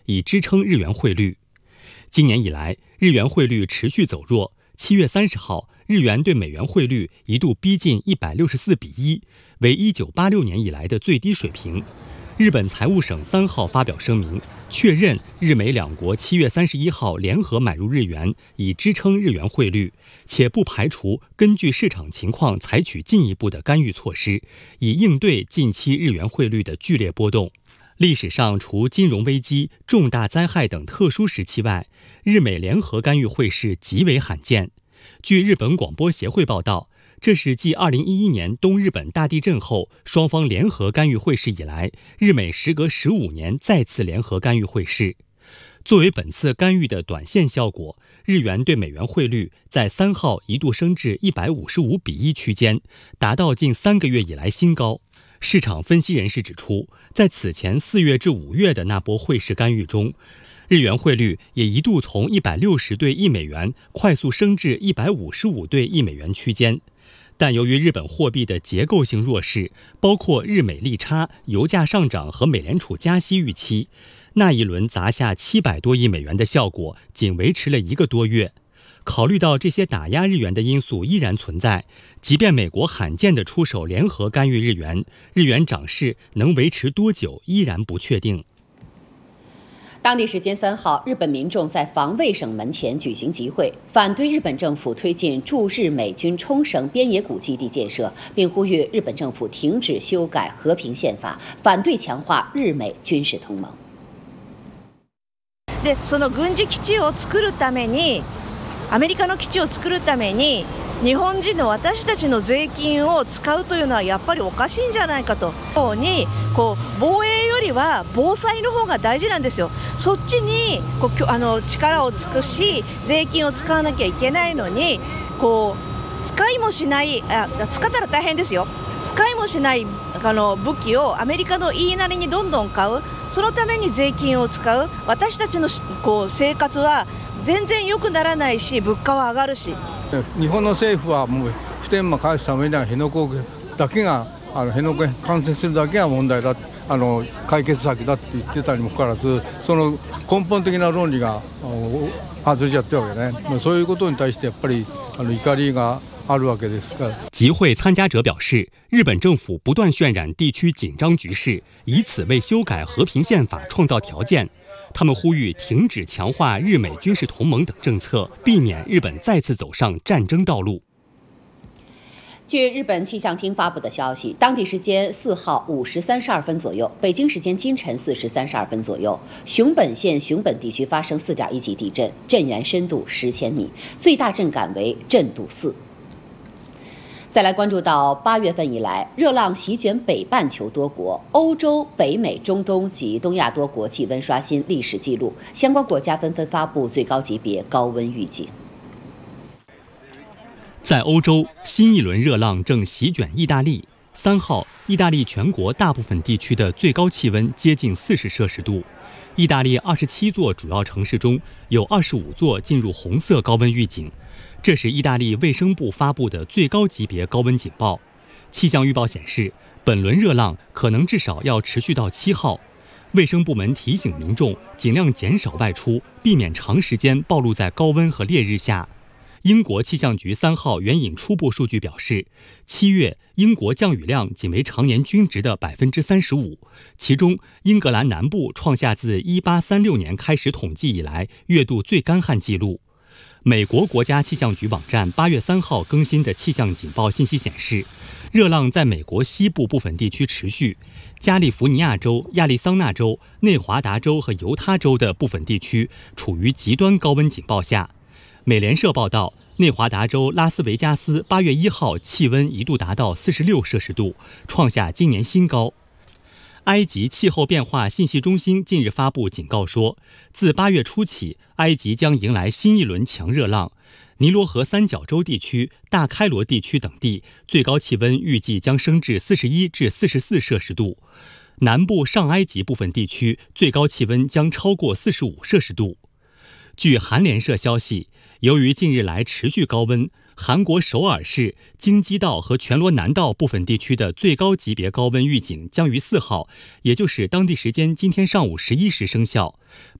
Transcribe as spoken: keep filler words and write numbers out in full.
以支撑日元汇率。今年以来，日元汇率持续走弱。七月三十号，日元对美元汇率一度逼近一百六十四比一，为一九八六年以来的最低水平。日本财务省三号发表声明，确认日美两国七月三十一号联合买入日元，以支撑日元汇率，且不排除根据市场情况采取进一步的干预措施，以应对近期日元汇率的剧烈波动。历史上，除金融危机、重大灾害等特殊时期外，日美联合干预汇市极为罕见。据日本广播协会报道，这是继二零一一年东日本大地震后，双方联合干预汇市以来，日美时隔十五年再次联合干预汇市。作为本次干预的短线效果，日元对美元汇率在三号一度升至一百五十五比一区间，达到近三个月以来新高。市场分析人士指出，在此前四月至五月的那波汇市干预中，日元汇率也一度从一百六十对一美元快速升至一百五十五对一美元区间。但由于日本货币的结构性弱势，包括日美利差、油价上涨和美联储加息预期，那一轮砸下七百多亿美元的效果仅维持了一个多月。考虑到这些打压日元的因素依然存在，即便美国罕见地出手联合干预日元，日元涨势能维持多久依然不确定。 当地时间三号，日本民众在防卫省门前举行集会，反对日本政府推进驻日美军冲绳边野古基地建设，并呼吁日本政府停止修改和平宪法，反对强化日美军事同盟。 で、その軍事基地を作るために、アメリカの基地を作るために、日本人の私たちの税金を使うというのはやっぱりおかしいんじゃないかと。にこう防衛よりは防災の方が大事なんですよ。そっちにこうあの力を尽くし税金を使わなきゃいけないのに、こう使いもしないあ使ったら大変ですよ。使いもしないあの武器をアメリカの言いなりにどんどん買う。そのために税金を使う。私たちのこう生活は全然良くならないし、物価は上がるし。 日本の政府はもう普天間返すためには辺野古だけがあの辺野古完成するだけが問題だ、あの解決策だって言ってたにもかかわらず、その根本的な論理が外れちゃってるわけね。そういうことに対してやっぱりあの怒りがあるわけですから。 集会参加者表示，日本政府不断渲染地区紧张局势，以此为修改和平宪法创造条件。他们呼吁停止强化日美军事同盟等政策，避免日本再次走上战争道路。 据日本气象厅发布的消息，当地时间四号五时三十二分左右，北京时间今晨四时三十二分左右，熊本县熊本地区发生四点一级地震，震源深度十千米，最大震感为震度四。再来关注到八月份以来，热浪席卷北半球多国，欧洲、北美、中东及东亚多国气温刷新历史记录，相关国家纷纷发布最高级别高温预警。 在欧洲，新一轮热浪正席卷意大利。三号，意大利全国大部分地区的最高气温接近四十摄氏度。意大利二十七座主要城市中有二十五座进入红色高温预警。这是意大利卫生部发布的最高级别高温警报。气象预报显示，本轮热浪可能至少要持续到七号。卫生部门提醒民众尽量减少外出，避免长时间暴露在高温和烈日下。英国气象局三号援引初步数据表示，七月英国降雨量仅为常年均值的百分之三十五，其中英格兰南部创下自一八三六年开始统计以来月度最干旱记录。美国国家气象局网站八月三号更新的气象警报信息显示，热浪在美国西部部分地区持续，加利福尼亚州、亚利桑那州、内华达州和犹他州的部分地区处于极端高温警报下。美联社报道，内华达州拉斯维加斯八月一号气温一度达到四十六摄氏度，创下今年新高。埃及气候变化信息中心近日发布警告说，自八月初起，埃及将迎来新一轮强热浪。尼罗河三角洲地区、大开罗地区等地最高气温预计将升至四十一至四十四摄氏度，南部上埃及部分地区最高气温将超过四十五摄氏度。据韩联社消息，由于近日来持续高温，韩国首尔市、京畿道和全罗南道部分地区的最高级别高温预警将于四号，也就是当地时间今天上午十一时生效。